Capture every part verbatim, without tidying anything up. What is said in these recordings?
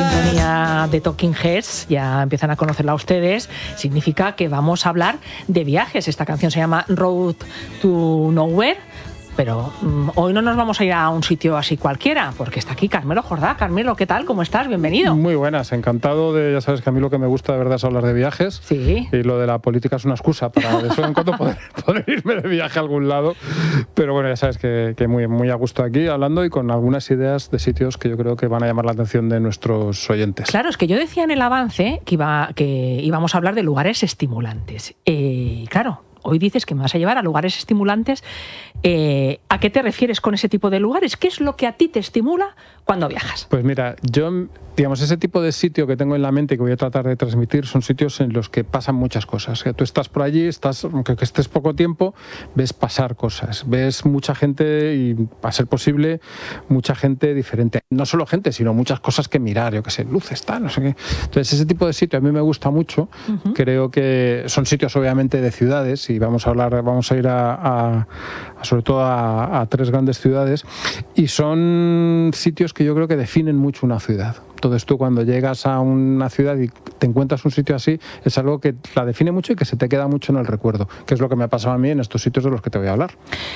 sintonía de Talking Heads, ya empiezan a conocerla ustedes, significa que vamos a hablar de viajes. Esta canción se llama Road to Nowhere, pero um, hoy no nos vamos a ir a un sitio así cualquiera, porque está aquí Carmelo Jordá. Carmelo, ¿qué tal? ¿Cómo estás? Bienvenido. Muy buenas, encantado de, ya sabes que a mí lo que me gusta de verdad es hablar de viajes. Sí. Y lo de la política es una excusa para de eso en cuando poder, poder irme de viaje a algún lado. Pero bueno, ya sabes que, que muy, muy a gusto aquí hablando y con algunas ideas de sitios que yo creo que van a llamar la atención de nuestros oyentes. Claro, es que yo decía en el avance que, iba, que íbamos a hablar de lugares estimulantes. Eh, claro, hoy dices que me vas a llevar a lugares estimulantes. Eh, ¿A qué te refieres con ese tipo de lugares? ¿Qué es lo que a ti te estimula cuando viajas? Pues mira, yo, digamos, ese tipo de sitio que tengo en la mente y que voy a tratar de transmitir son sitios en los que pasan muchas cosas. Que tú estás por allí, estás, aunque estés poco tiempo, ves pasar cosas, ves mucha gente y, a ser posible, mucha gente diferente. No solo gente, sino muchas cosas que mirar, yo qué sé, luces, tal, no sé qué. Entonces, ese tipo de sitio a mí me gusta mucho. Uh-huh. Creo que son sitios, obviamente, de ciudades y vamos a hablar, vamos a ir a, a, a sobre todo a, a tres grandes ciudades y son sitios que yo creo que definen mucho una ciudad. Entonces tú cuando llegas a una ciudad y te encuentras un sitio así, es algo que la define mucho y que se te queda mucho en el recuerdo, que es lo que me ha pasado a mí en estos sitios de los que te voy a hablar.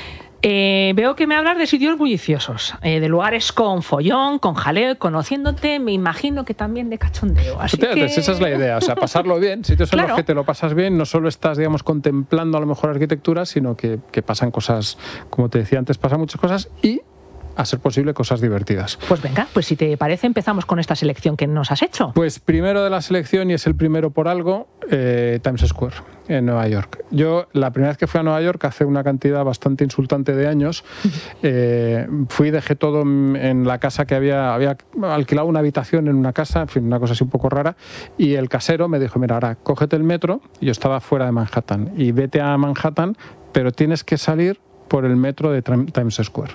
Eh, veo que me hablas de sitios bulliciosos, eh, de lugares con follón, con jaleo, conociéndote, me imagino que también de cachondeo. Así que... Esa es la idea, o sea, pasarlo bien, sitios en claro. los que te lo pasas bien, no solo estás, digamos, contemplando a lo mejor arquitectura, sino que, que pasan cosas, como te decía antes, pasan muchas cosas y, a ser posible, cosas divertidas. Pues venga, pues si te parece empezamos con esta selección que nos has hecho. Pues primero de la selección, y es el primero por algo, eh, Times Square, en Nueva York. Yo la primera vez que fui a Nueva York, hace una cantidad bastante insultante de años, eh, fui y dejé todo en la casa que había, había alquilado una habitación en una casa, en fin, una cosa así un poco rara, y el casero me dijo, mira, ahora cógete el metro, y yo estaba fuera de Manhattan, y vete a Manhattan, pero tienes que salir por el metro de Times Square.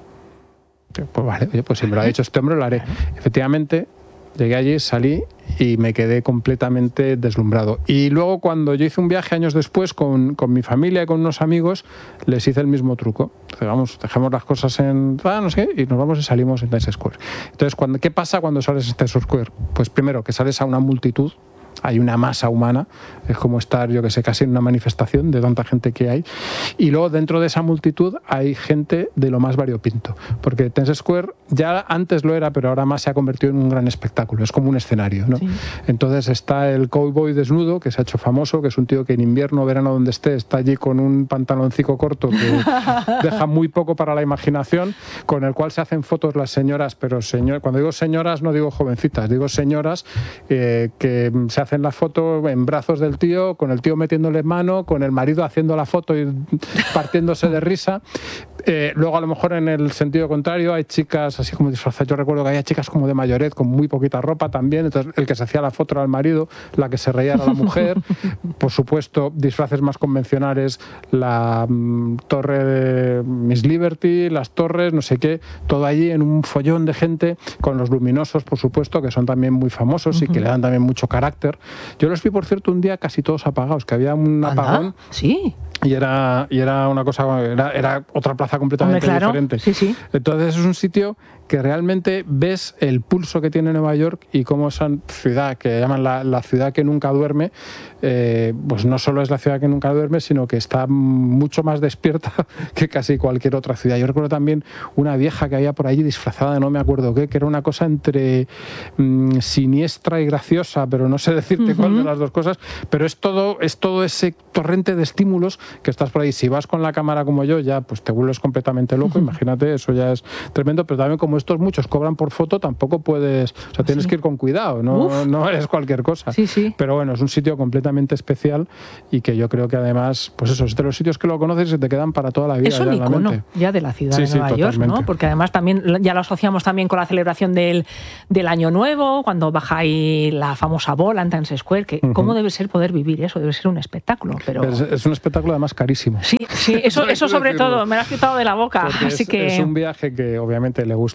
Pues vale, oye, pues si me lo ha dicho este hombre, lo haré. Efectivamente, llegué allí, salí y me quedé completamente deslumbrado. Y luego cuando yo hice un viaje años después con, con mi familia y con unos amigos, les hice el mismo truco. Entonces, vamos, dejamos las cosas en... Ah, no sé, y nos vamos y salimos en Times Square. Entonces, cuando, ¿qué pasa cuando sales en Times Square? Pues primero, que sales a una multitud, hay una masa humana, es como estar, yo que sé, casi en una manifestación de tanta gente que hay. Y luego dentro de esa multitud hay gente de lo más variopinto, porque Times Square ya antes lo era, pero ahora más se ha convertido en un gran espectáculo, es como un escenario, ¿no? Sí. Entonces está el cowboy desnudo, que se ha hecho famoso, que es un tío que en invierno, verano, donde esté, está allí con un pantaloncico corto que deja muy poco para la imaginación, con el cual se hacen fotos las señoras, pero señor, cuando digo señoras no digo jovencitas, digo señoras eh, que se hacen la foto en brazos del tío, con el tío metiéndole mano, con el marido haciendo la foto y partiéndose de risa. Eh, luego a lo mejor en el sentido contrario hay chicas así como disfrazadas. Yo recuerdo que había chicas como de mayoret con muy poquita ropa también, entonces el que se hacía la foto era el marido, la que se reía era la mujer. Por supuesto, disfraces más convencionales, la mm, torre de Miss Liberty, las torres, no sé qué, todo allí en un follón de gente, con los luminosos, por supuesto, que son también muy famosos uh-huh. y que le dan también mucho carácter. Yo los vi, por cierto, un día casi todos apagados, que había un ¿Anda? apagón. Sí. Y era, y era una cosa, era, era otra plaza completamente Hombre, claro. diferente. Sí, sí. Entonces es un sitio que realmente ves el pulso que tiene Nueva York y cómo esa ciudad, que llaman la, la ciudad que nunca duerme, eh, pues no solo es la ciudad que nunca duerme, sino que está mucho más despierta que casi cualquier otra ciudad. Yo recuerdo también una vieja que había por allí disfrazada, no me acuerdo qué, que era una cosa entre mmm, siniestra y graciosa, pero no sé decirte uh-huh. cuál de las dos cosas, pero es todo, es todo ese torrente de estímulos que estás por ahí. Si vas con la cámara como yo, ya pues te vuelves completamente loco, uh-huh. imagínate, eso ya es tremendo, pero también como estos muchos cobran por foto, tampoco puedes, o sea, tienes sí. que ir con cuidado, no, no es cualquier cosa. Sí, sí. Pero bueno, es un sitio completamente especial y que yo creo que además, pues eso, es de los sitios que lo conoces y se te quedan para toda la vida. Es un icono ya de la ciudad sí, de Nueva sí, York, ¿no? Porque además también ya lo asociamos también con la celebración del, del Año Nuevo, cuando baja ahí la famosa bola en Times Square, que uh-huh. cómo debe ser poder vivir eso, debe ser un espectáculo. Pero es, es un espectáculo además carísimo. Sí, sí, eso, eso sobre todo, me lo has quitado de la boca. Así es, que... es un viaje que obviamente le gusta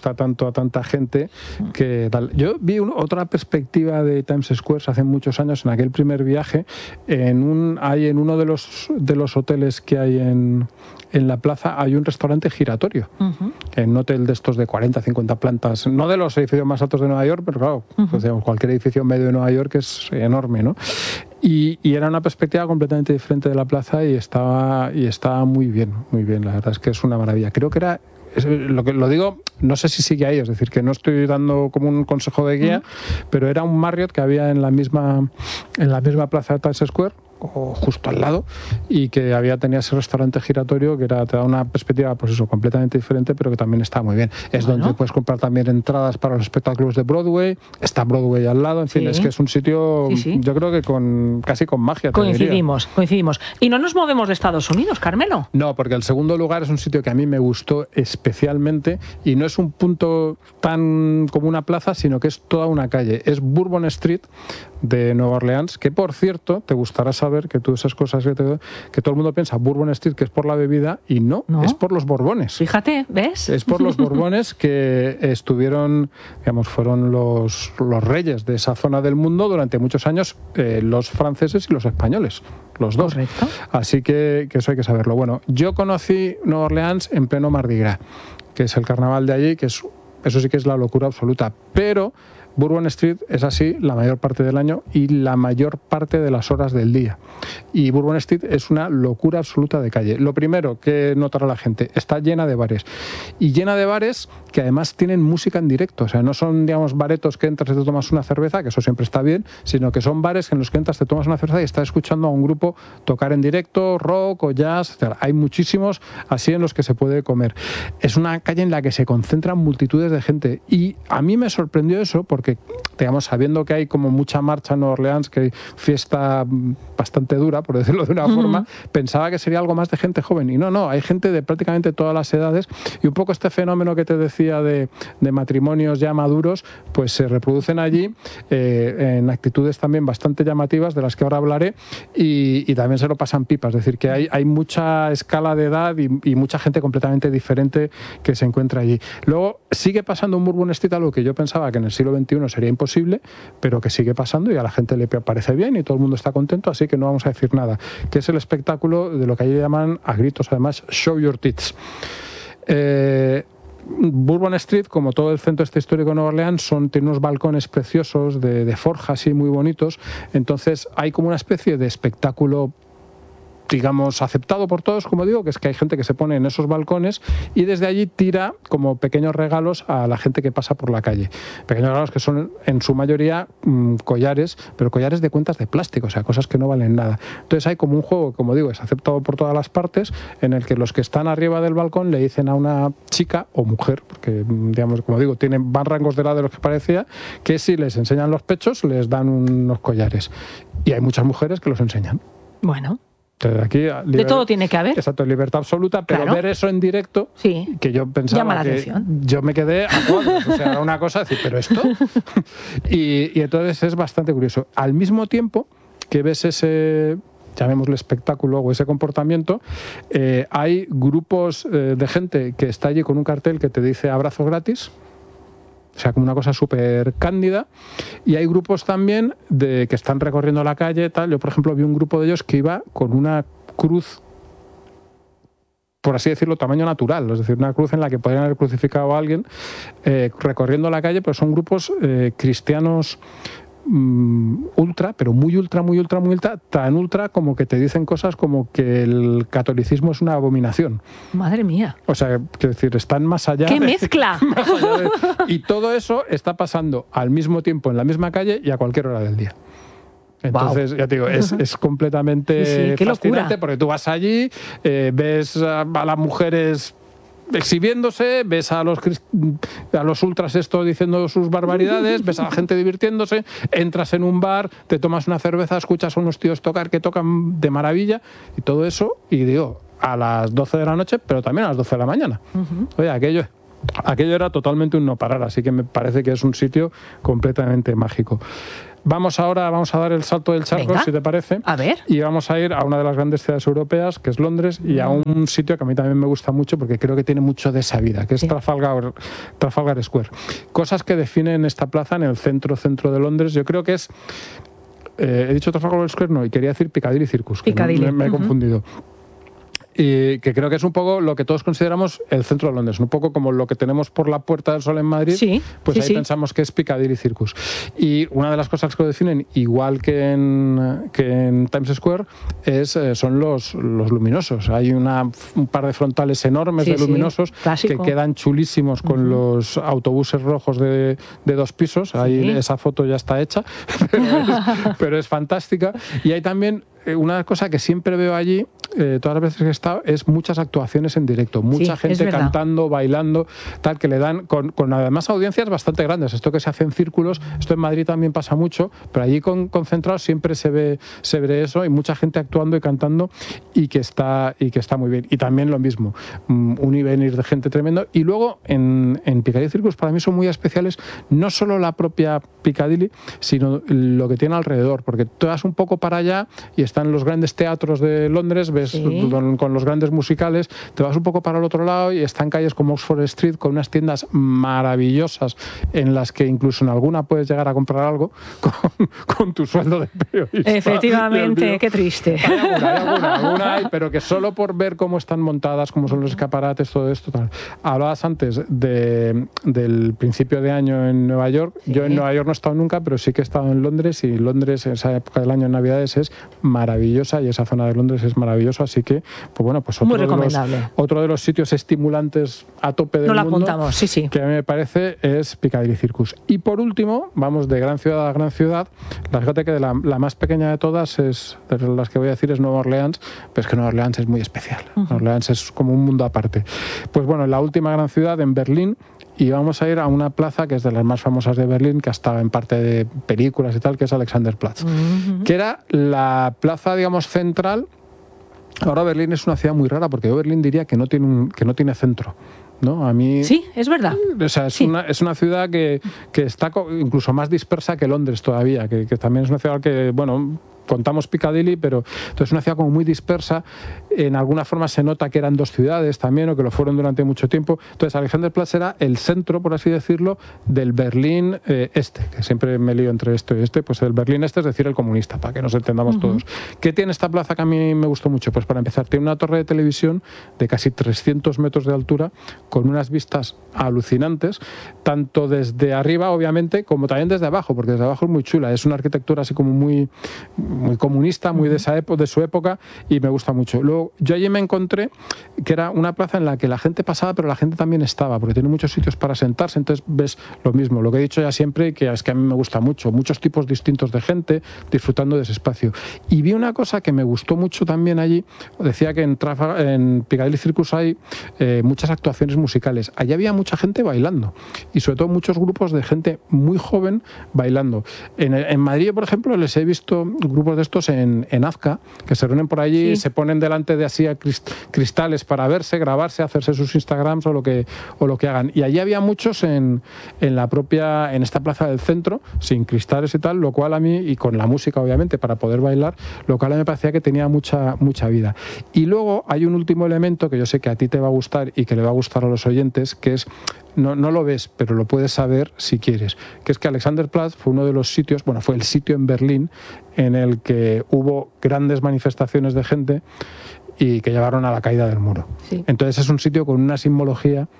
gusta tanto a tanta gente que tal. Yo vi un, otra perspectiva de Times Square hace muchos años, en aquel primer viaje, en un hay en uno de los de los hoteles que hay en, en la plaza, hay un restaurante giratorio. Uh-huh. En un hotel de estos de cuarenta, cincuenta plantas, no de los edificios más altos de Nueva York, pero claro, uh-huh. pues, digamos, cualquier edificio medio de Nueva York es enorme, ¿no? Y, y era una perspectiva completamente diferente de la plaza y estaba, y estaba muy bien, muy bien, la verdad es que es una maravilla. Creo que era, es, lo que lo digo, no sé si sigue ahí, es decir, que no estoy dando como un consejo de guía, uh-huh. pero era un Marriott que había en la misma, en la misma plaza de Times Square, o justo al lado, y que había tenía ese restaurante giratorio que era, te da una perspectiva, pues eso, completamente diferente, pero que también está muy bien. Es bueno. donde puedes comprar también entradas para los espectáculos de Broadway, está Broadway al lado, en fin, sí. es que es un sitio, sí, sí. yo creo que con casi con magia. Coincidimos, coincidimos. ¿Y no nos movemos de Estados Unidos, Carmelo? No, porque el segundo lugar es un sitio que a mí me gustó especialmente, y no es un punto tan como una plaza, sino que es toda una calle. Es Bourbon Street de Nueva Orleans, que por cierto, te gustará saber que tú esas cosas que, te, que todo el mundo piensa Bourbon Street, que es por la bebida, y no, no, es por los Borbones. Fíjate, ¿ves? Es por los Borbones que estuvieron, digamos, fueron los, los reyes de esa zona del mundo durante muchos años, eh, los franceses y los españoles, los dos. Correcto. Así que, que eso hay que saberlo. Bueno, yo conocí Nueva Orleans en pleno Mardi Gras, que es el carnaval de allí, que es, eso sí que es la locura absoluta, pero Bourbon Street es así la mayor parte del año y la mayor parte de las horas del día. Y Bourbon Street es una locura absoluta de calle. Lo primero que notará la gente, está llena de bares. Y llena de bares que además tienen música en directo. O sea, no son, digamos, baretos que entras y te tomas una cerveza, que eso siempre está bien, sino que son bares en los que entras, te tomas una cerveza y estás escuchando a un grupo tocar en directo, rock o jazz, etcétera. Hay muchísimos así en los que se puede comer. Es una calle en la que se concentran multitudes de gente. Y a mí me sorprendió eso porque, digamos, sabiendo que hay como mucha marcha en Nueva Orleans, que hay fiesta bastante dura, por decirlo de una uh-huh. forma, pensaba que sería algo más de gente joven. Y no, no, hay gente de prácticamente todas las edades. Y un poco este fenómeno que te decía de, de matrimonios ya maduros, pues se reproducen allí eh, en actitudes también bastante llamativas, de las que ahora hablaré, y, y también se lo pasan pipas. Es decir, que hay, hay mucha escala de edad y, y mucha gente completamente diferente que se encuentra allí. Luego, sigue pasando un Bourbon Street, algo que yo pensaba que en el siglo veintiuno sería imposible, pero que sigue pasando y a la gente le parece bien y todo el mundo está contento, así que no vamos a decir nada, que es el espectáculo de lo que allí llaman a gritos además Show Your Tits. Eh, Bourbon Street, como todo el centro este histórico de Nueva Orleans, son, tiene unos balcones preciosos de, de forja así muy bonitos, entonces hay como una especie de espectáculo, digamos, aceptado por todos, como digo, que es que hay gente que se pone en esos balcones y desde allí tira como pequeños regalos a la gente que pasa por la calle. Pequeños regalos que son en su mayoría mmm, collares, pero collares de cuentas de plástico, o sea, cosas que no valen nada. Entonces hay como un juego, como digo, es aceptado por todas las partes, en el que los que están arriba del balcón le dicen a una chica o mujer, porque, digamos, como digo, tienen van rangos de edad de los que parecía, que si les enseñan los pechos les dan unos collares. Y hay muchas mujeres que los enseñan. Bueno. Entonces aquí, de liber... todo tiene que haber. Exacto, libertad absoluta, pero claro. ver eso en directo, sí. que yo pensaba llama la que atención. Yo me quedé a cuadros, o sea, era una cosa decir, ¿pero esto? y, y entonces es bastante curioso. Al mismo tiempo que ves ese, llamémosle espectáculo o ese comportamiento, eh, hay grupos eh, de gente que está allí con un cartel que te dice abrazos gratis. O sea, como una cosa súper cándida. Y hay grupos también de que están recorriendo la calle, tal. Yo, por ejemplo, vi un grupo de ellos que iba con una cruz, por así decirlo, tamaño natural. Es decir, una cruz en la que podrían haber crucificado a alguien eh, recorriendo la calle, pero son grupos eh, cristianos mm, ultra, pero muy ultra, muy ultra, muy ultra, tan ultra como que te dicen cosas como que el catolicismo es una abominación. Madre mía. O sea, quiero decir, están más allá. ¡Qué de, mezcla! Más allá de, y todo eso está pasando al mismo tiempo en la misma calle y a cualquier hora del día. Entonces, wow. ya te digo, es, es completamente sí, sí, qué fascinante locura. Porque tú vas allí, eh, ves a, a las mujeres exhibiéndose, ves a los a los ultras esto diciendo sus barbaridades, ves a la gente divirtiéndose, entras en un bar, te tomas una cerveza, escuchas a unos tíos tocar que tocan de maravilla y todo eso, y digo, a las doce de la noche, pero también a las doce de la mañana. Uh-huh. Oye, aquello aquello era totalmente un no parar, así que me parece que es un sitio completamente mágico. Vamos ahora, vamos a dar el salto del charco, Venga, si te parece. A ver. Y vamos a ir a una de las grandes ciudades europeas, que es Londres, y a un sitio que a mí también me gusta mucho porque creo que tiene mucho de esa vida, que es sí. Trafalgar, Trafalgar Square. Cosas que definen esta plaza en el centro, centro de Londres, yo creo que es... Eh, he dicho Trafalgar Square, no, y quería decir Piccadilly Circus, que Piccadilly. me, me he uh-huh. confundido. Y que creo que es un poco lo que todos consideramos el centro de Londres, un poco como lo que tenemos por la Puerta del Sol en Madrid, sí, pues sí, ahí sí. pensamos que es Piccadilly Circus. Y una de las cosas que lo definen, igual que en, que en Times Square, es, eh, son los, los luminosos. Hay una, un par de frontales enormes sí, de luminosos sí. que quedan chulísimos con uh-huh. los autobuses rojos de, de dos pisos. Ahí sí. esa foto ya está hecha, pero es, pero es fantástica. Y hay también una cosa que siempre veo allí, eh, todas las veces que he estado, es muchas actuaciones en directo, mucha sí, gente cantando, bailando, tal, que le dan, con, con además audiencias bastante grandes. Esto que se hace en círculos, esto en Madrid también pasa mucho, pero allí con, concentrados siempre se ve, se ve eso, y mucha gente actuando y cantando, y que está, y que está muy bien. Y también lo mismo, un ir y venir de gente tremendo. Y luego en, en Piccadilly Circus para mí son muy especiales, no solo la propia Piccadilly, sino lo que tiene alrededor, porque tú vas un poco para allá y están los grandes teatros de Londres, ves sí. con, con los grandes musicales, te vas un poco para el otro lado y están calles como Oxford Street con unas tiendas maravillosas en las que incluso en alguna puedes llegar a comprar algo con, con tu sueldo de periodista. Efectivamente, qué triste. Hay alguna, hay alguna, alguna hay, pero que solo por ver cómo están montadas, cómo son los escaparates, todo esto, tal. Hablabas antes de, del principio de año en Nueva York. Sí. Yo en Nueva York no he estado nunca, pero sí que he estado en Londres, y Londres en esa época del año en Navidades es maravilloso. maravillosa, y esa zona de Londres es maravillosa, así que, pues bueno, pues otro, Muy de recomendable. los, otro de los sitios estimulantes a tope del no mundo, apuntamos, sí, sí. que a mí me parece es Piccadilly Circus. Y por último, vamos de gran ciudad a gran ciudad, la, fíjate que la, la más pequeña de todas, es de las que voy a decir, es Nueva Orleans, pero es que Nueva Orleans es muy especial. Uh-huh. Nueva Orleans es como un mundo aparte. Pues bueno, la última gran ciudad, en Berlín, y vamos a ir a una plaza que es de las más famosas de Berlín, que ha estado en parte de películas y tal, que es Alexanderplatz, uh-huh. que era la plaza, digamos, central. Ahora Berlín es una ciudad muy rara, porque yo Berlín diría que no tiene, un, que no tiene centro. ¿No? A mí, sí, es verdad. O sea, es, sí. una, es una ciudad que, que está incluso más dispersa que Londres todavía, que, que también es una ciudad que, bueno, contamos Piccadilly, pero entonces es una ciudad como muy dispersa. En alguna forma se nota que eran dos ciudades también, o que lo fueron durante mucho tiempo. Entonces Alexanderplatz era el centro, por así decirlo, del Berlín eh, este, que siempre me lío entre esto y este, pues el Berlín este, es decir, el comunista, para que nos entendamos uh-huh. todos. ¿Qué tiene esta plaza que a mí me gustó mucho? Pues para empezar, tiene una torre de televisión de casi trescientos metros de altura, con unas vistas alucinantes, tanto desde arriba, obviamente, como también desde abajo, porque desde abajo es muy chula. Es una arquitectura así como muy muy comunista, muy de esa época, de su época, y me gusta mucho. Luego, yo allí me encontré que era una plaza en la que la gente pasaba, pero la gente también estaba, porque tiene muchos sitios para sentarse. Entonces ves lo mismo, lo que he dicho ya siempre, que es que a mí me gusta mucho, muchos tipos distintos de gente disfrutando de ese espacio. Y vi una cosa que me gustó mucho también allí, decía que en, Trafalgar, en Piccadilly Circus hay eh, muchas actuaciones musicales. Allí había mucha gente bailando, y sobre todo muchos grupos de gente muy joven bailando. En, en Madrid, por ejemplo, les he visto grupos de estos en, en Azca, que se reúnen por allí, sí. se ponen delante de así crist, cristales para verse, grabarse, hacerse sus Instagrams o lo que, o lo que hagan. Y allí había muchos en, en la propia, en esta plaza del centro, sin cristales y tal, lo cual a mí, y con la música obviamente para poder bailar, lo cual a mí me parecía que tenía mucha, mucha vida. Y luego hay un último elemento que yo sé que a ti te va a gustar y que le va a gustar a los oyentes, que es, no, no lo ves, pero lo puedes saber si quieres, que es que Alexanderplatz fue uno de los sitios, bueno, fue el sitio en Berlín en el que hubo grandes manifestaciones de gente y que llevaron a la caída del muro. Sí. Entonces es un sitio con una simbología,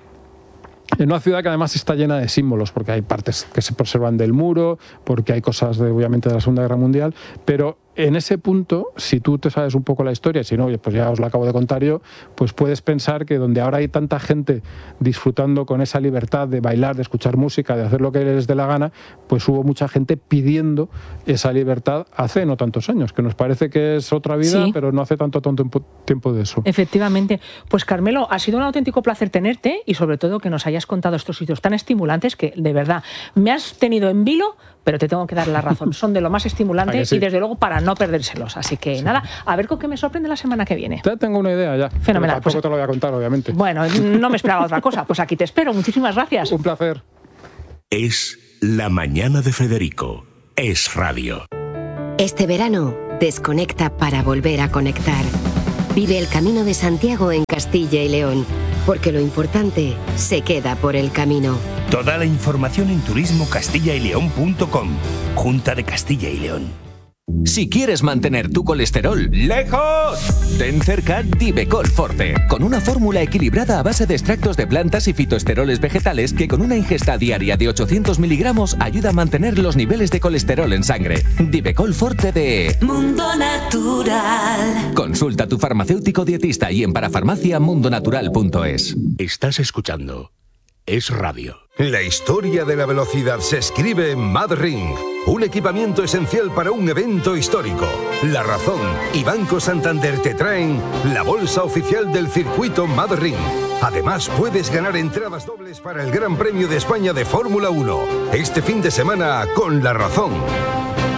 en una ciudad que además está llena de símbolos, porque hay partes que se preservan del muro, porque hay cosas de, obviamente de la Segunda Guerra Mundial, pero en ese punto, si tú te sabes un poco la historia, si no, pues ya os la acabo de contar yo, pues puedes pensar que donde ahora hay tanta gente disfrutando con esa libertad de bailar, de escuchar música, de hacer lo que les dé la gana, pues hubo mucha gente pidiendo esa libertad hace no tantos años, que nos parece que es otra vida, sí. pero no hace tanto, tanto tiempo de eso. Efectivamente. Pues Carmelo, ha sido un auténtico placer tenerte, y sobre todo que nos hayas contado estos sitios tan estimulantes que, de verdad, me has tenido en vilo, pero te tengo que dar la razón. Son de lo más estimulantes sí? y desde luego para no no perdérselos. Así que sí. nada, a ver con qué me sorprende la semana que viene. Ya tengo una idea ya. Fenomenal. Tampoco pues, te lo voy a contar, obviamente. Bueno, no me esperaba otra cosa. Pues aquí te espero. Muchísimas gracias. Un placer. Es La Mañana de Federico. Es radio. Este verano, desconecta para volver a conectar. Vive el Camino de Santiago en Castilla y León, porque lo importante se queda por el camino. Toda la información en turismo castilla y león punto com. Junta de Castilla y León. Si quieres mantener tu colesterol lejos, ten cerca Divecol Forte, con una fórmula equilibrada a base de extractos de plantas y fitoesteroles vegetales que con una ingesta diaria de ochocientos miligramos ayuda a mantener los niveles de colesterol en sangre. Divecol Forte de Mundo Natural. Consulta a tu farmacéutico dietista y en parafarmacia mundo natural punto es. Estás escuchando Es Radio. La historia de la velocidad se escribe en MadRing, un equipamiento esencial para un evento histórico. La Razón y Banco Santander te traen la bolsa oficial del circuito MadRing. Además, puedes ganar entradas dobles para el Gran Premio de España de Fórmula uno, este fin de semana con La Razón.